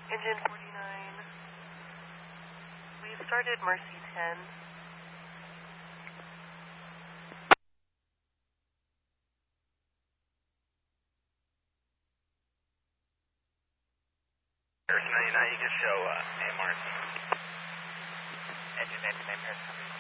Engine 49. We've started Mercy 10. Mercy 99, you just show AMRC. Engine 99, Mercy.